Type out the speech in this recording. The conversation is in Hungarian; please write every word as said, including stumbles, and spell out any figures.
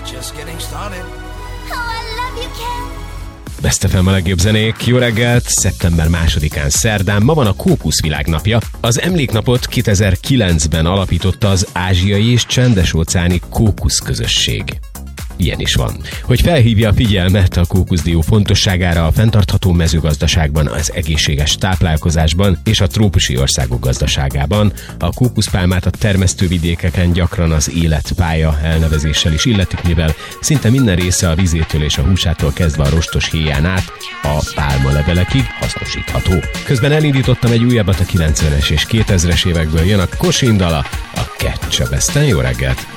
just getting started. Oh, I love you, Ken. Best ef em a legjobb zenék. Jó reggelt! szeptember másodikán szerdán, ma van a Kókusz világnapja. Az emléknapot kétezer-kilencben alapította az Ázsiai és Csendes-óceáni Kókusz közösség. Ilyen is van. Hogy felhívja a figyelmet a kókuszdió fontosságára a fenntartható mezőgazdaságban, az egészséges táplálkozásban és a trópusi országok gazdaságában, a kókuszpálmát a termesztővidékeken gyakran az életpálya elnevezéssel is illetik, mivel szinte minden része a vizétől és a húsától kezdve a rostos héján át a pálmalevelekig hasznosítható. Közben elindítottam egy újabbat a kilencvenes és kétezres évekből, jön a Kosin dala, a Ketchup. Jó reggelt!